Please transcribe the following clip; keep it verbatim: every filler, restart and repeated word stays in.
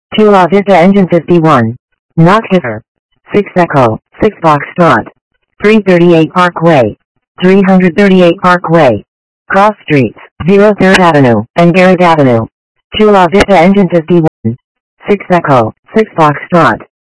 Chula Vista Engine fifty-one. Knockhiver. six Echo, six Foxtrot. three thirty-eight Parkway. three thirty-eight Parkway. Cross Streets, zero third Avenue, and Garrett Avenue. Chula Vista Engine fifty-one. six Echo, six Foxtrot.